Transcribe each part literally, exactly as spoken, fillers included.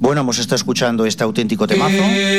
Bueno, hemos estado escuchando este auténtico temazo.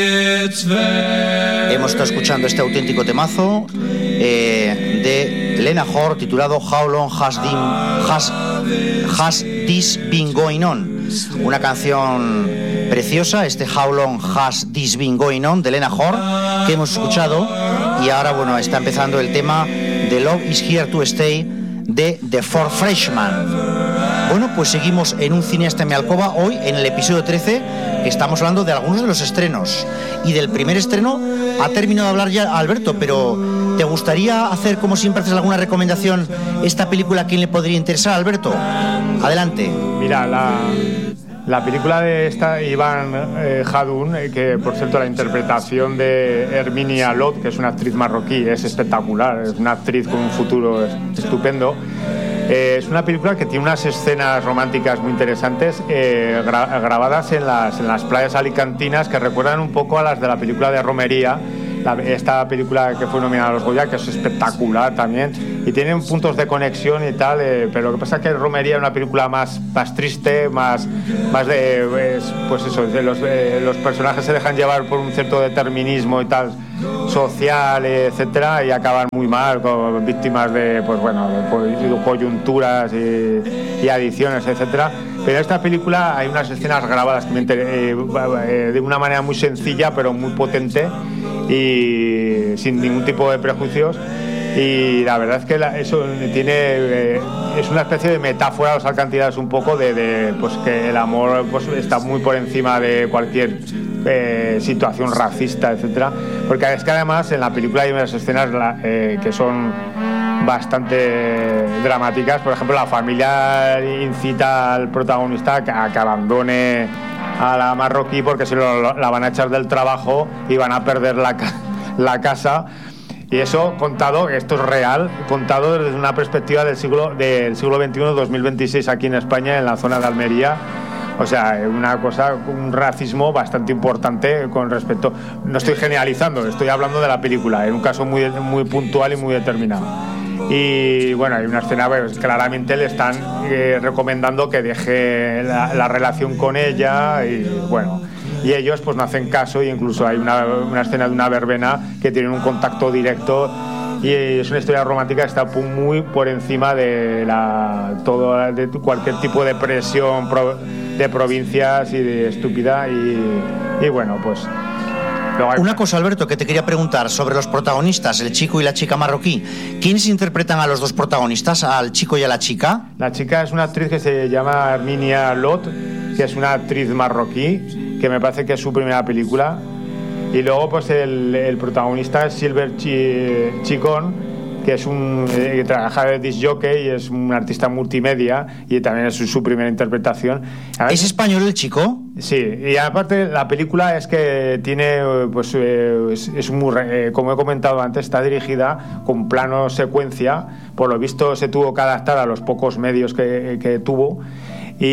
Hemos estado escuchando este auténtico temazo eh, de Lena Horne titulado How Long Has, Dim, has, has This Been Going On. Una canción preciosa, este How Long Has This Been Going On de Lena Horne, que hemos escuchado. Y ahora, bueno, está empezando el tema de Love Is Here to Stay de The Four Freshmen. Bueno, pues seguimos en Un Cineasta en mi alcoba. Hoy, en el episodio trece, estamos hablando de algunos de los estrenos. Y del primer estreno ha terminado de hablar ya Alberto, pero ¿te gustaría hacer, como siempre haces, alguna recomendación? ¿Esta película a quién le podría interesar, Alberto? Adelante. Mira, la, la película de esta Iván eh, Hadun, eh, que por cierto la interpretación de Herminia Lot, que es una actriz marroquí, es espectacular, es una actriz con un futuro estupendo. Eh, es una película que tiene unas escenas románticas muy interesantes, eh, gra- grabadas en las, en las playas alicantinas, que recuerdan un poco a las de la película de Romería, la, esta película que fue nominada a los Goya, que es espectacular también, y tienen puntos de conexión y tal, eh, pero lo que pasa es que Romería es una película más, más triste, más, más de, pues, pues eso, de los, eh, los personajes se dejan llevar por un cierto determinismo y tal, social, etcétera, y acaban muy mal, con víctimas de, pues bueno, de coyunturas y, y adicciones, etcétera. Pero en esta película hay unas escenas grabadas que me inter- eh, de una manera muy sencilla, pero muy potente y sin ningún tipo de prejuicios. Y la verdad es que la, eso tiene eh, es una especie de metáfora a los Alcantilados un poco de, de pues que el amor pues está muy por encima de cualquier eh, situación racista, etcétera, porque es que además en la película hay unas escenas eh, que son bastante dramáticas. Por ejemplo, la familia incita al protagonista a que, a que abandone a la marroquí porque si lo, la van a echar del trabajo y van a perder la, la casa. Y eso contado, esto es real, contado desde una perspectiva del siglo del siglo veintiuno, dos mil veintiséis aquí en España, en la zona de Almería. O sea, una cosa, un racismo bastante importante con respecto. No estoy generalizando, estoy hablando de la película, en un caso muy, muy puntual y muy determinado. Y bueno, hay una escena, pues claramente le están eh, recomendando que deje la, la relación con ella y bueno. Y ellos pues no hacen caso, y incluso hay una, una escena de una verbena que tienen un contacto directo, y es una historia romántica que está muy por encima de, la, todo, de cualquier tipo de presión pro, de provincias y de estúpida. Y, y bueno, pues... Hay... Una cosa, Alberto, que te quería preguntar sobre los protagonistas, el chico y la chica marroquí. ¿Quiénes interpretan a los dos protagonistas, al chico y a la chica? La chica es una actriz que se llama Herminia Lot, que es una actriz marroquí, que me parece que es su primera película. Y luego pues el, el protagonista es Silver Ch- Chicón, que es un eh, que trabaja de disc jockey y es un artista multimedia, y también es su, su primera interpretación. ¿Es español el chico? Sí, y aparte la película es que tiene, pues eh, es, es muy, eh, como he comentado antes, está dirigida con plano secuencia. Por lo visto se tuvo que adaptar a los pocos medios que, que tuvo y,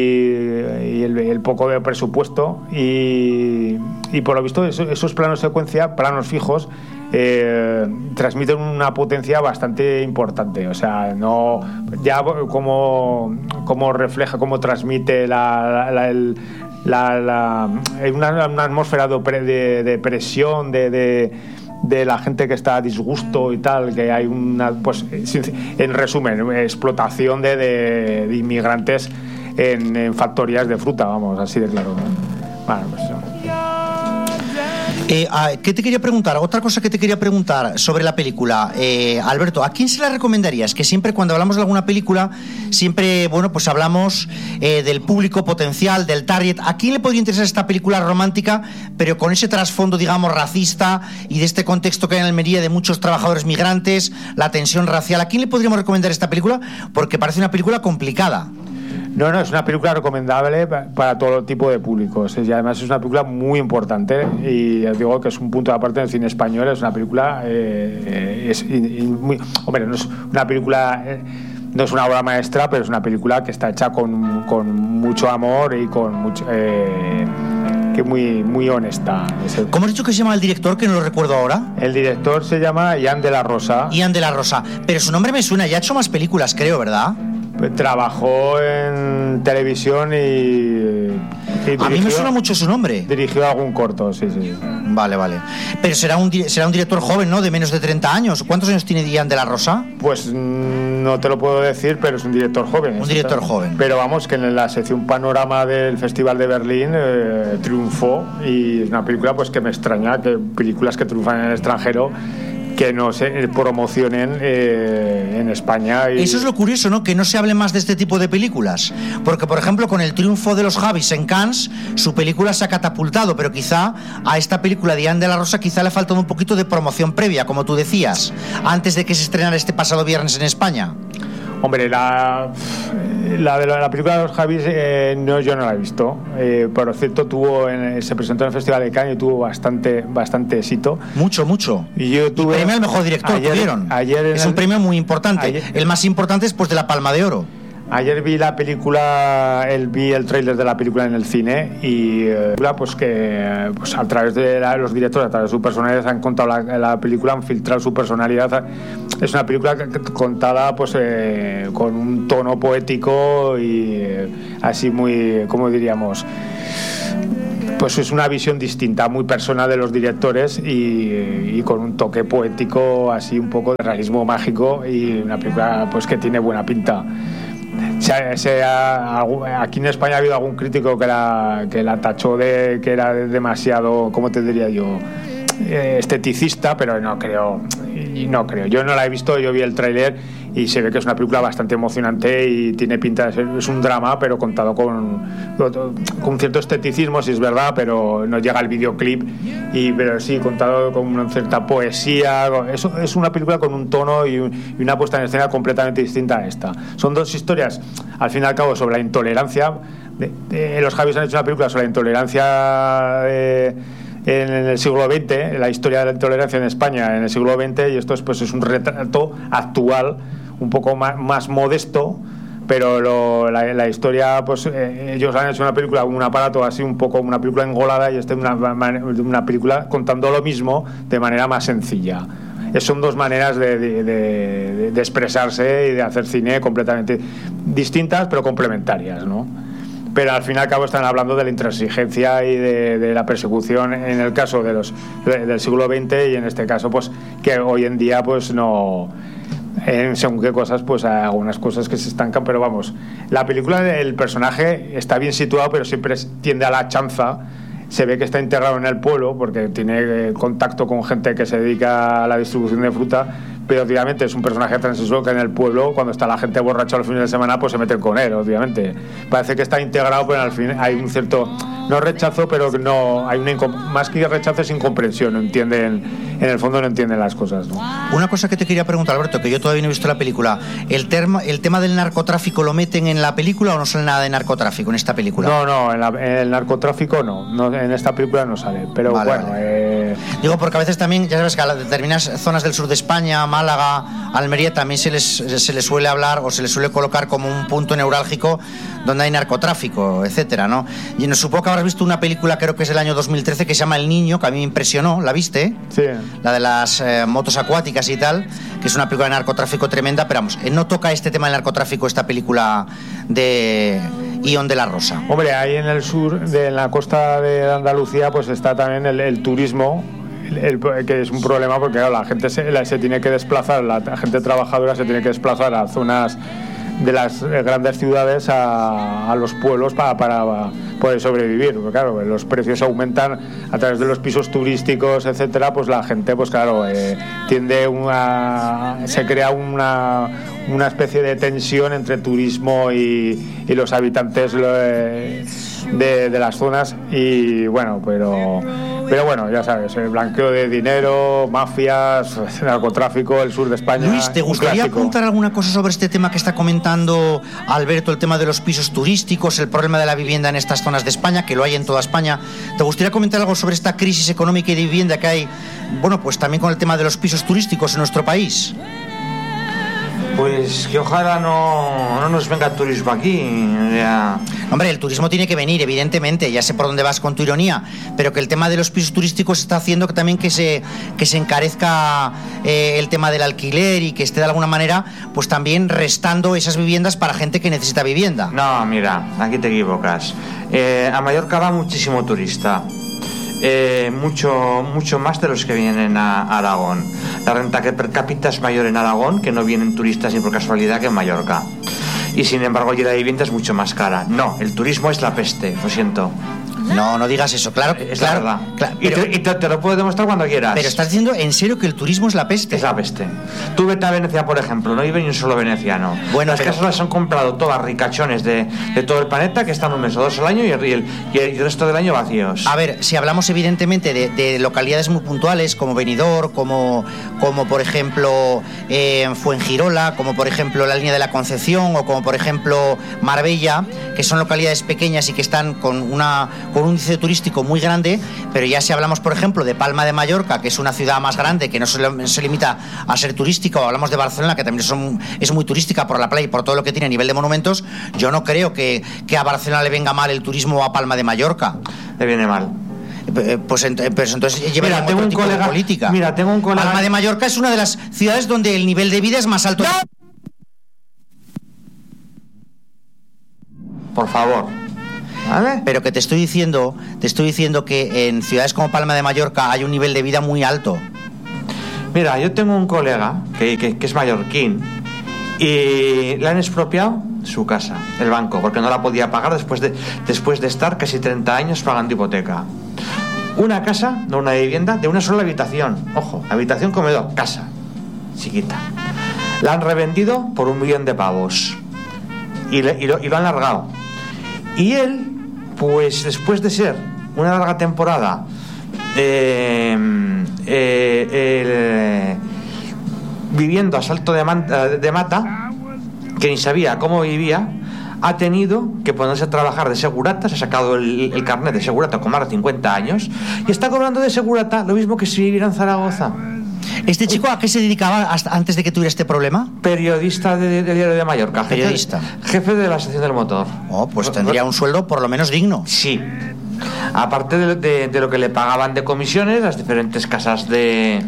y el, el poco de presupuesto, y, y por lo visto esos, esos planos secuencia, planos fijos, eh, transmiten una potencia bastante importante. O sea, no ya como, como refleja, como transmite la, la, el, la, la una, una atmósfera de, de, de presión, de, de de la gente que está a disgusto y tal, que hay una, pues en resumen, explotación de, de, de inmigrantes en, en factorías de fruta, vamos, así de claro. Bueno, pues eso. Eh, ¿Qué te quería preguntar? Otra cosa que te quería preguntar sobre la película, eh, Alberto, ¿a quién se la recomendarías? Que siempre cuando hablamos de alguna película, siempre, bueno, pues hablamos eh, del público potencial, del target. ¿A quién le podría interesar esta película romántica, pero con ese trasfondo, digamos, racista y de este contexto que hay en Almería de muchos trabajadores migrantes, la tensión racial? ¿A quién le podríamos recomendar esta película? Porque parece una película complicada. No, no, es una película recomendable para todo tipo de públicos, y además es una película muy importante, y ya digo que es un punto aparte del cine español. Es una película eh, es, y, y muy, hombre, no es una película eh, no es una obra maestra, pero es una película que está hecha con, con mucho amor y con mucho eh, que muy, muy honesta. ¿Cómo has dicho que se llama el director, que no lo recuerdo ahora? El director se llama Ian de la Rosa. Ian de la Rosa, pero su nombre me suena, ya ha hecho más películas, creo, ¿verdad? Trabajó en televisión y A mí me suena mucho su nombre. Dirigió algún corto, sí, sí. Vale, vale. Pero será un, será un director joven, ¿no? De menos de treinta años. ¿Cuántos años tiene Ian de la Rosa? Pues no te lo puedo decir, pero es un director joven. Un director está... joven. Pero vamos, que en la sección Panorama del Festival de Berlín eh, triunfó, y es una película pues que me extraña que películas que triunfan en el extranjero que no se promocionen eh, en España. Y... Eso es lo curioso, ¿no? Que no se hable más de este tipo de películas. Porque, por ejemplo, con el triunfo de los Javis en Cannes, su película se ha catapultado, pero quizá a esta película de Ian de la Rosa quizá le ha faltado un poquito de promoción previa, como tú decías, antes de que se estrenara este pasado viernes en España. Hombre, la, la de la, la película de los Javis eh, no, yo no la he visto. Eh, por cierto, tuvo en, se presentó en el Festival de Cannes y tuvo bastante, bastante éxito. Mucho, mucho. Y yo tuve. El premio al mejor director ayer, tuvieron. Ayer es el, un premio muy importante. Ayer, el más importante después de la Palma de Oro. Ayer vi la película, el, vi el tráiler de la película en el cine y eh, pues que pues a través de la, los directores, a través de su personalidad han contado la, la película, han filtrado su personalidad. Es una película que, que, contada pues eh, con un tono poético y eh, así muy, ¿cómo diríamos? Pues es una visión distinta, muy personal de los directores y, y con un toque poético, así un poco de realismo mágico, y una película pues que tiene buena pinta. Se, se ha, aquí en España ha habido algún crítico que la, que la tachó de que era demasiado, ¿cómo te diría yo?, esteticista, pero no creo, no creo. Yo no la he visto, yo vi el tráiler y se ve que es una película bastante emocionante y tiene pinta de ser, es un drama, pero contado con, con cierto esteticismo, si es verdad, pero no llega al videoclip, y, pero sí contado con una cierta poesía. Eso es una película con un tono y, un, y una puesta en escena completamente distinta a esta. Son dos historias, al fin y al cabo, sobre la intolerancia. De, de, los Javis han hecho una película sobre la intolerancia de, en el siglo veinte, la historia de la intolerancia en España en el siglo veinte, y esto es, pues, es un retrato actual, un poco más, más modesto, pero lo, la, la historia, pues eh, ellos han hecho una película, un aparato así, un poco una película engolada, y esta es una, una película contando lo mismo de manera más sencilla. Son dos maneras de, de, de, de expresarse y de hacer cine completamente distintas, pero complementarias, ¿no? Pero al fin y al cabo están hablando de la intransigencia y de, de la persecución en el caso de los de, del siglo veinte, y en este caso pues que hoy en día pues no, en según qué cosas pues hay algunas cosas que se estancan, pero vamos, la película, el personaje está bien situado, pero siempre tiende a la chanza. Se ve que está integrado en el pueblo porque tiene contacto con gente que se dedica a la distribución de fruta, pero obviamente es un personaje transexual que en el pueblo, cuando está la gente borracha los fines de semana, pues se meten con él, obviamente. Parece que está integrado, pero al fin hay un cierto, no rechazo, pero no hay una, más que rechazo es incomprensión, no entienden, en el fondo no entienden las cosas, ¿no? Una cosa que te quería preguntar, Alberto, que yo todavía no he visto la película, ¿el, termo, el tema del narcotráfico lo meten en la película o no sale nada de narcotráfico en esta película? No, no, en, la, en el narcotráfico no, no, en esta película no sale, pero vale, bueno... Vale. Eh... Digo, porque a veces también, ya sabes que a determinadas zonas del sur de España, Málaga, Almería, también se les, se les suele hablar o se les suele colocar como un punto neurálgico donde hay narcotráfico, etcétera, ¿no? Y no supongo que habrás visto una película, creo que es del año dos mil trece, que se llama El Niño, que a mí me impresionó, ¿la viste? Sí. La de las eh, motos acuáticas y tal, que es una película de narcotráfico tremenda, pero vamos, no toca este tema del narcotráfico esta película de Ian de la Rosa. Hombre, ahí en el sur, de en la costa de Andalucía, pues está también el, el turismo, el, el, que es un problema porque claro, la gente se, la, se tiene que desplazar, la gente trabajadora se tiene que desplazar a zonas de las grandes ciudades a, a los pueblos para, para poder sobrevivir, porque claro, los precios aumentan a través de los pisos turísticos, etcétera, pues la gente, pues claro, eh, tiende una, se crea una, una especie de tensión entre turismo y, y los habitantes de, de, de las zonas, y bueno, pero pero bueno, ya sabes, el blanqueo de dinero, mafias, narcotráfico, el sur de España. Luis, ¿te gustaría contar alguna cosa sobre este tema que está comentando Alberto, el tema de los pisos turísticos, el problema de la vivienda en estas zonas de España, que lo hay en toda España? ¿Te gustaría comentar algo sobre esta crisis económica y de vivienda que hay, bueno, pues también con el tema de los pisos turísticos en nuestro país? Pues que ojalá no, no nos venga el turismo aquí. O sea... Hombre, el turismo tiene que venir, evidentemente, ya sé por dónde vas con tu ironía, pero que el tema de los pisos turísticos está haciendo que también que se, que se encarezca eh, el tema del alquiler y que esté de alguna manera pues también restando esas viviendas para gente que necesita vivienda. No, mira, aquí te equivocas. Eh, a Mallorca va muchísimo turista. Eh, mucho mucho más de los que vienen a Aragón. La renta que per cápita es mayor en Aragón, que no vienen turistas ni por casualidad, que en Mallorca. Y sin embargo allí la vivienda es mucho más cara. No, el turismo es la peste, lo siento. No, no digas eso, claro. Es claro, la verdad. Claro, y, pero, te, y te, te lo puedo demostrar cuando quieras. Pero estás diciendo en serio que el turismo es la peste. Es la peste. Tú vete a Venecia, por ejemplo, no vive ni un solo veneciano. Bueno, las pero... casas las han comprado todas ricachones de, de todo el planeta, que están un mes o dos al año y el, y, el, y el resto del año vacíos. A ver, si hablamos evidentemente de, de localidades muy puntuales como Benidorm, como, como por ejemplo eh, Fuengirola, como por ejemplo la línea de la Concepción o como por ejemplo Marbella, que son localidades pequeñas y que están con, una, con un índice turístico muy grande, pero ya si hablamos por ejemplo de Palma de Mallorca, que es una ciudad más grande, que no se, se limita a ser turística, o hablamos de Barcelona, que también son, es muy turística por la playa y por todo lo que tiene a nivel de monumentos, yo no creo que, que a Barcelona le venga mal el turismo o a Palma de Mallorca. Le viene mal. Pues, pues entonces lleva mira, tengo un tipo colega, de política. Mira, tengo un colega. Palma de Mallorca es una de las ciudades donde el nivel de vida es más alto. ¡No! Por favor. ¿Vale? Pero que te estoy diciendo, te estoy diciendo que en ciudades como Palma de Mallorca hay un nivel de vida muy alto. Mira, yo tengo un colega que, que, que es mallorquín y le han expropiado su casa, el banco, porque no la podía pagar después de, después de estar casi treinta años pagando hipoteca. Una casa, no una vivienda, de una sola habitación. Ojo, habitación, comedor, casa, chiquita. La han revendido por un millón de pavos y, le, y, lo, y lo han largado. Y él, pues después de ser una larga temporada eh, eh, eh, viviendo a salto de, man, de mata, que ni sabía cómo vivía, ha tenido que ponerse a trabajar de segurata. Se ha sacado el, el carnet de segurata con más de cincuenta años y está cobrando de segurata lo mismo que si viviera en Zaragoza. ¿Este chico a qué se dedicaba hasta antes de que tuviera este problema? Periodista del de Diario de Mallorca. Periodista. Jefe, jefe de la sección del motor. Oh, pues tendría un sueldo por lo menos digno. Sí. Aparte de, de, de lo que le pagaban de comisiones, las diferentes casas de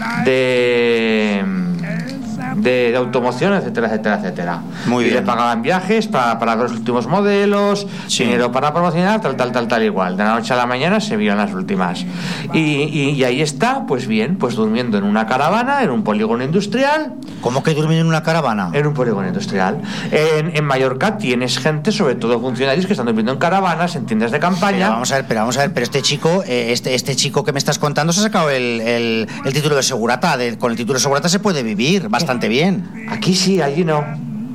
de, de, de automoción, etcétera, etcétera, etcétera. Muy y bien. le pagaban viajes para, para ver los últimos modelos, sí. Dinero para promocionar, tal, tal, tal, tal, igual. De la noche a la mañana se vieron las últimas. Y, y, y ahí está, pues bien, pues durmiendo en una caravana, en un polígono industrial. ¿Cómo que durmiendo en una caravana? En un polígono industrial. En, en Mallorca tienes gente, sobre todo funcionarios, que están durmiendo en caravanas, en tiendas de campaña. Pero vamos a ver, pero vamos a ver, pero este chico, eh, este, este chico que me estás contando se ha sacado el, el, el título de segurata. De, con el título de segurata se puede vivir bastante bien. Aquí sí, allí no.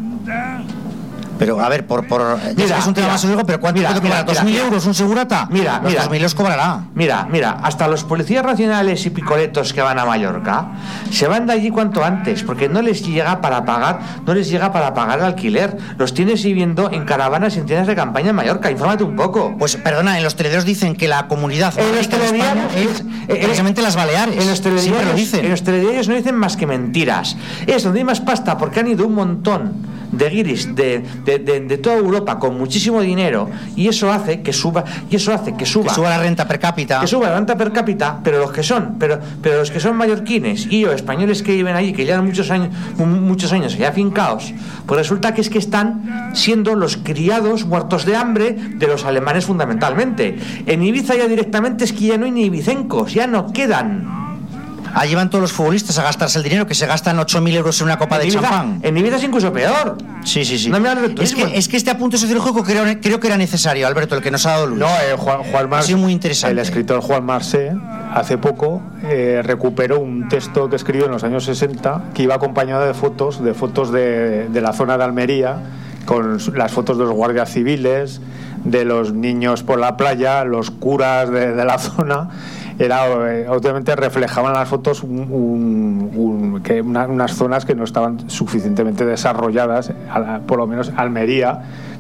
Pero a ver, por, por mira, es, que es un tema mira, más largo, pero ¿cuánto mira, puede cobrar? ¿Dos mil euros un segurata? Mira, los mira. dos mil los cobrará. Mira, mira, hasta los policías nacionales y picoletos que van a Mallorca se van de allí cuanto antes, porque no les llega para pagar, no les llega para pagar el alquiler. Los tienes viviendo en caravanas y en tiendas de campaña en Mallorca. Infórmate un poco. Pues perdona, en los telediarios dicen que la comunidad en los telediarios es eh, precisamente las Baleares. En los telediarios lo dicen. En los telediarios no dicen más que mentiras. Es donde hay más pasta, porque han ido un montón de guiris de, de, de, de toda Europa con muchísimo dinero, y eso hace que suba y eso hace que suba que suba la renta per cápita que suba la renta per cápita pero los que son pero pero los que son mallorquines y o españoles que viven allí, que llevan muchos años muchos años allá afincados, pues resulta que es que están siendo los criados muertos de hambre de los alemanes fundamentalmente. En Ibiza ya directamente es que ya no hay ni ibicencos, ya no quedan. Allí van todos los futbolistas a gastarse el dinero, que se gastan ocho mil euros en una copa en de Ibiza, champán. En Ibiza es incluso peor. Sí, sí, sí. No me hables de es, que, es que este apunte sociológico creo, creo que era necesario, Alberto, el que nos ha dado Luis. No, eh, Juan, Juan Mar, ha sido muy interesante. El escritor Juan Marsé, hace poco, eh, recuperó un texto que escribió en los años sesenta, que iba acompañado de fotos, de fotos de, de la zona de Almería, con las fotos de los guardias civiles, de los niños por la playa, los curas de, de la zona. Era, eh, obviamente reflejaban las fotos un, un, un, que una, unas zonas que no estaban suficientemente desarrolladas, a la, por lo menos Almería,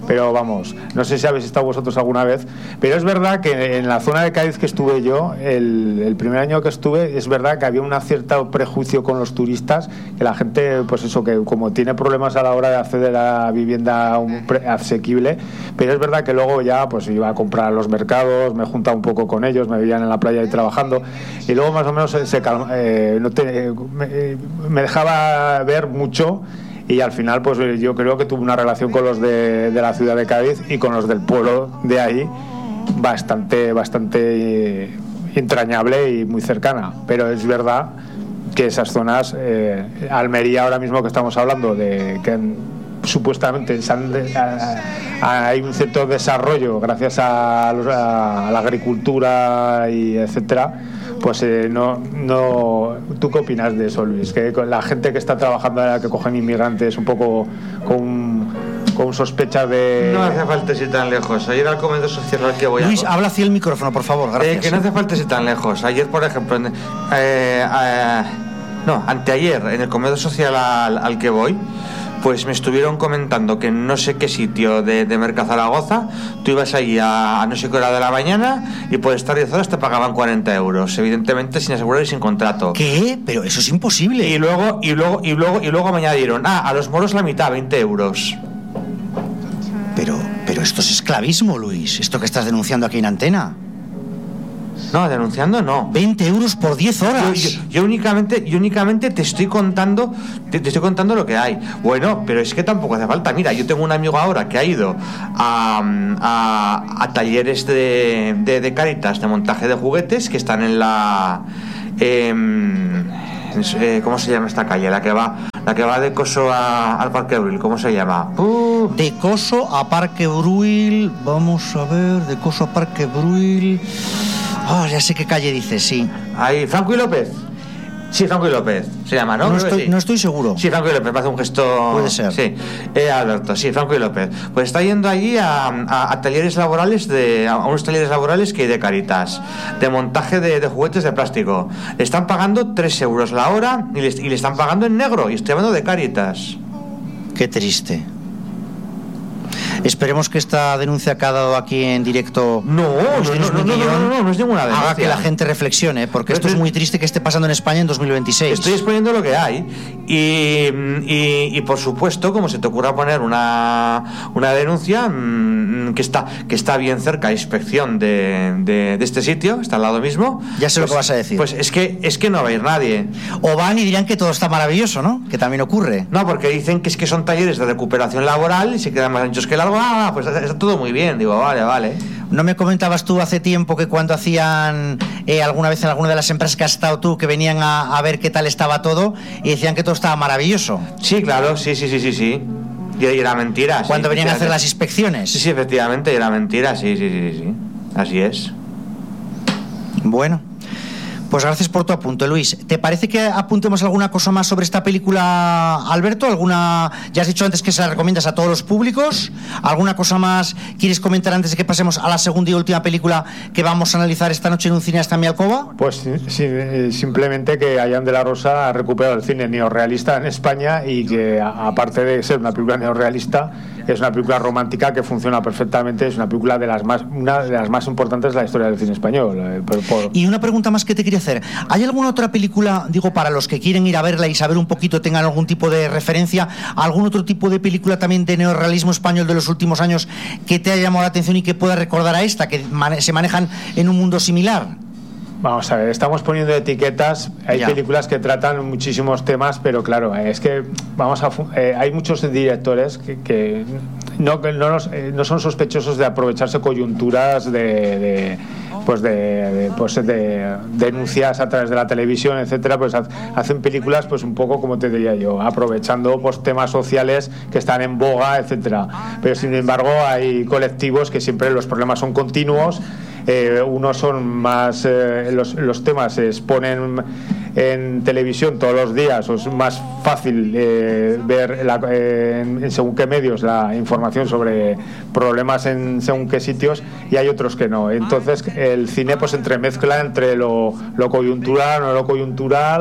pero vamos, no sé si habéis estado vosotros alguna vez, pero es verdad que en la zona de Cádiz que estuve yo, el, el primer año que estuve, es verdad que había un cierto prejuicio con los turistas, que la gente, pues eso, que como tiene problemas a la hora de acceder a la vivienda asequible, pero es verdad que luego ya pues iba a comprar a los mercados, me juntaba un poco con ellos, me veían en la playa ahí trabajando, y luego más o menos se, se calma, eh, no te, me, me dejaba ver mucho. Y al final, pues yo creo que tuve una relación con los de, de la ciudad de Cádiz y con los del pueblo de ahí bastante, bastante entrañable y muy cercana. Pero es verdad que esas zonas, eh, Almería ahora mismo que estamos hablando, de que supuestamente se han de, a, a, hay un cierto desarrollo gracias a, los, a, a la agricultura y etcétera. Pues eh, no, no. ¿Tú qué opinas de eso, Luis? Que con la gente que está trabajando ahora, que cogen inmigrantes un poco con, con sospechas de... No hace falta ir tan lejos. Ayer al comedor social al que voy Luis, a... habla hacia el micrófono, por favor, gracias. Eh, que no hace falta ir tan lejos. Ayer, por ejemplo, en, eh, eh, no, anteayer, en el comedor social al, al que voy, pues me estuvieron comentando que en no sé qué sitio de, de Mercazaragoza tú ibas ahí a, a no sé qué hora de la mañana y por estar diez horas te pagaban cuarenta euros, evidentemente sin asegurar y sin contrato. ¿Qué? Pero eso es imposible. Y luego y luego y luego y luego me añadieron, ah, a los moros la mitad, veinte euros. Pero pero esto es esclavismo, Luis, esto que estás denunciando aquí en Antena. No, denunciando no. veinte euros por diez horas. Yo, yo, yo únicamente, yo únicamente te estoy contando, te, te estoy contando lo que hay. Bueno, pero es que tampoco hace falta. Mira, yo tengo un amigo ahora que ha ido a, a, a talleres de, de, de Cáritas de montaje de juguetes que están en la eh, eh, ¿cómo se llama esta calle? La que va, la que va de Coso a, al Parque Bruil, ¿cómo se llama? Uh. De Coso a Parque Bruil, vamos a ver, de Coso a Parque Bruil. Oh, ya sé qué calle dices, sí. Ahí, Franco y López. Sí, Franco y López se llama, ¿no? No estoy, sí. no estoy seguro. Sí, Franco y López, me hace un gesto. Puede ser. Sí, eh, Alberto, sí, Franco y López. Pues está yendo allí a, a, a talleres laborales, de, a unos talleres laborales que hay de Cáritas, de montaje de, de juguetes de plástico. Le están pagando tres euros la hora y le, y le están pagando en negro. Y estoy hablando de Cáritas. Qué triste. Esperemos que esta denuncia que ha dado aquí en directo no, no, no, no, no, no, no, no es ninguna denuncia. Haga que la gente reflexione, porque esto es muy triste que esté pasando en España en dos mil veintiséis. Estoy exponiendo lo que hay y, y, y por supuesto, como se te ocurra poner una, una denuncia mmm, que está que está bien cerca, inspección de, de, de este sitio, está al lado mismo. Ya sé pues, lo que vas a decir. Pues es que es que no va a ir nadie. O van y dirán que todo está maravilloso, ¿no? Que también ocurre. No, porque dicen que es que son talleres de recuperación laboral y se quedan más anchos que largo. Ah, pues está todo muy bien. Digo, vale, vale. ¿No me comentabas tú hace tiempo que cuando hacían eh, alguna vez en alguna de las empresas que has estado tú, que venían a, a ver qué tal estaba todo y decían que todo estaba maravilloso? Sí, claro, sí, sí, sí, sí, sí. Y era mentira. Cuando sí, venían a hacer las inspecciones. Sí, sí, efectivamente, era mentira, sí, sí, sí, sí. Así es. Bueno. Pues gracias por tu apunte, Luis. ¿Te parece que apuntemos alguna cosa más sobre esta película, Alberto? ¿Alguna? Ya has dicho antes que se la recomiendas a todos los públicos. ¿Alguna cosa más quieres comentar antes de que pasemos a la segunda y última película que vamos a analizar esta noche en Un Cineasta en mi alcoba? Pues sí, simplemente que Ayán de la Rosa ha recuperado el cine neorrealista en España y que, aparte de ser una película neorrealista, es una película romántica que funciona perfectamente. Es una película de las más, una de las más importantes de la historia del cine español. Por, por... Y una pregunta más que te quería hacer. ¿Hay alguna otra película, digo, para los que quieren ir a verla y saber un poquito, tengan algún tipo de referencia, algún otro tipo de película también de neorrealismo español de los últimos años que te haya llamado la atención y que pueda recordar a esta, que mane- se manejan en un mundo similar? Vamos a ver, estamos poniendo etiquetas. Hay ya. películas que tratan muchísimos temas, pero claro, es que vamos a eh, hay muchos directores que, que no que no, nos, eh, no son sospechosos de aprovecharse coyunturas de, de pues de, de pues de denuncias a través de la televisión, etcétera. Pues hacen películas, pues un poco, como te diría yo, aprovechando pues temas sociales que están en boga, etcétera. Pero sin embargo hay colectivos que siempre los problemas son continuos. Eh, unos son más eh, los, los temas se exponen en televisión todos los días, o es más fácil eh, ver la, eh, en, en según qué medios la información sobre problemas en según qué sitios, y hay otros que no. Entonces el cine pues entremezcla entre lo, lo coyuntural, no lo coyuntural,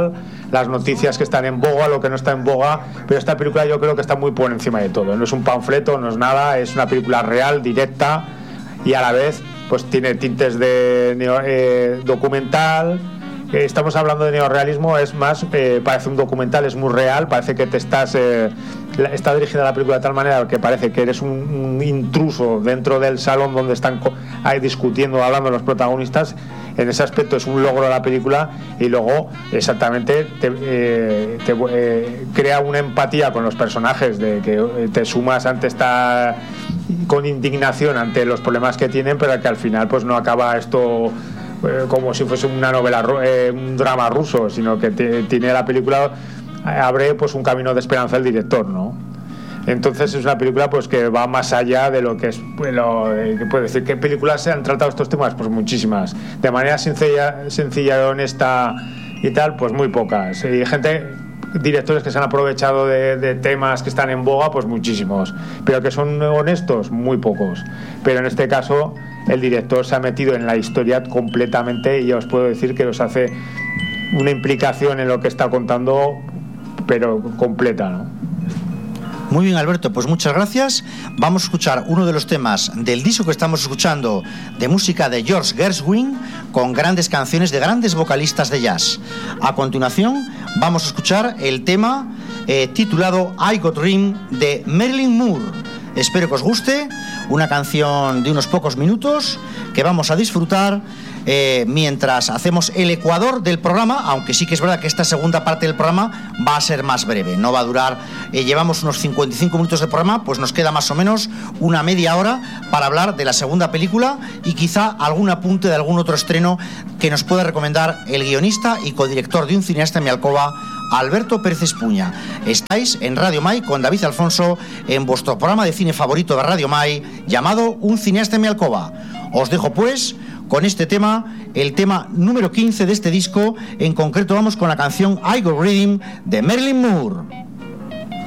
las noticias que están en boga, lo que no está en boga, pero esta película yo creo que está muy por encima de todo. No es un panfleto, no es nada, es una película real, directa, y a la vez pues tiene tintes de neo, eh, documental. Eh, estamos hablando de neorrealismo, es más, eh, parece un documental, es muy real, parece que te estás eh, la, está dirigida la película de tal manera que parece que eres un, un intruso dentro del salón donde están ahí discutiendo, hablando los protagonistas. En ese aspecto es un logro de la película, y luego exactamente te, eh, te eh, crea una empatía con los personajes, de que eh, te sumas ante esta, con indignación ante los problemas que tienen, pero que al final pues no acaba esto eh, como si fuese una novela, eh, un drama ruso, sino que te, tiene la película, abre pues un camino de esperanza el director, ¿no? Entonces es una película pues que va más allá de lo que es, lo, eh, que puede decir. ¿Qué películas se han tratado estos temas? Pues muchísimas. De manera sencilla, sencilla y honesta y tal, pues muy pocas. Y gente, directores que se han aprovechado de, de temas que están en boga, pues muchísimos. Pero que son honestos, muy pocos. Pero en este caso el director se ha metido en la historia completamente, y yo os puedo decir que os hace una implicación en lo que está contando, pero completa, ¿no? Muy bien, Alberto, pues muchas gracias. Vamos a escuchar uno de los temas del disco que estamos escuchando, de música de George Gershwin, con grandes canciones de grandes vocalistas de jazz. A continuación vamos a escuchar el tema eh, titulado I Got Dream, de Marilyn Moore. Espero que os guste, una canción de unos pocos minutos que vamos a disfrutar eh, mientras hacemos el ecuador del programa, aunque sí que es verdad que esta segunda parte del programa va a ser más breve, no va a durar, eh, llevamos unos cincuenta y cinco minutos de programa, pues nos queda más o menos una media hora para hablar de la segunda película y quizá algún apunte de algún otro estreno que nos pueda recomendar el guionista y codirector de Un cineasta en mi alcoba, Alberto Pérez Espuña. Estáis en Radio Mai con David Alfonso, en vuestro programa de cine favorito de Radio Mai, llamado Un cineasta en mi alcoba. Os dejo pues con este tema, el tema número quince de este disco. En concreto vamos con la canción I Got Rhythm de Marilyn Moore.